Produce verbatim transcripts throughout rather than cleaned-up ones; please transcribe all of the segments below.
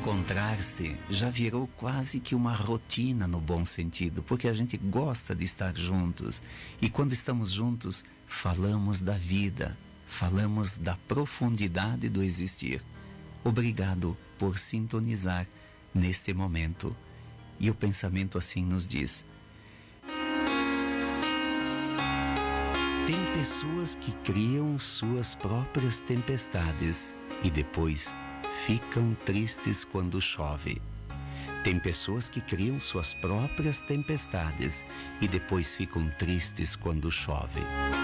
encontrar-se já virou quase que uma rotina no bom sentido, porque a gente gosta de estar juntos. E quando estamos juntos, falamos da vida, falamos da profundidade do existir. Obrigado por sintonizar neste momento. E o pensamento assim nos diz: tem pessoas que criam suas próprias tempestades e depois ficam tristes quando chove. Tem pessoas que criam suas próprias tempestades e depois ficam tristes quando chove.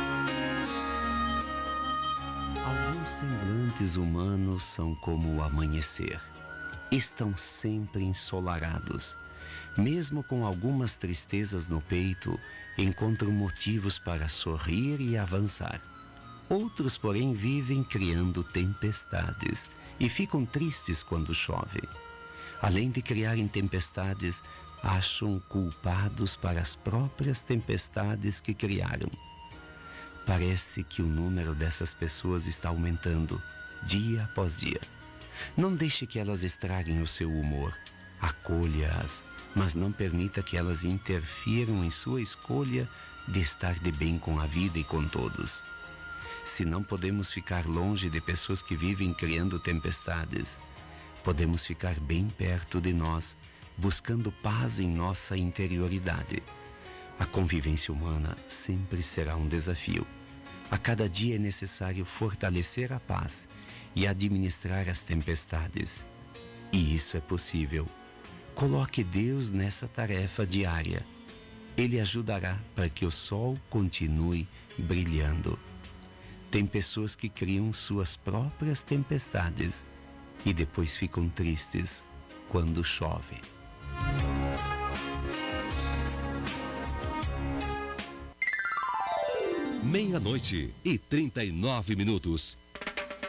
Alguns semblantes humanos são como o amanhecer. Estão sempre ensolarados. Mesmo com algumas tristezas no peito, encontram motivos para sorrir e avançar. Outros, porém, vivem criando tempestades e ficam tristes quando chove. Além de criarem tempestades, acham culpados para as próprias tempestades que criaram. Parece que o número dessas pessoas está aumentando, dia após dia. Não deixe que elas estraguem o seu humor. Acolha-as, mas não permita que elas interfiram em sua escolha de estar de bem com a vida e com todos. Se não podemos ficar longe de pessoas que vivem criando tempestades, podemos ficar bem perto de nós, buscando paz em nossa interioridade. A convivência humana sempre será um desafio. A cada dia é necessário fortalecer a paz e administrar as tempestades. E isso é possível. Coloque Deus nessa tarefa diária. Ele ajudará para que o sol continue brilhando. Tem pessoas que criam suas próprias tempestades e depois ficam tristes quando chove. Meia-noite e trinta e nove minutos.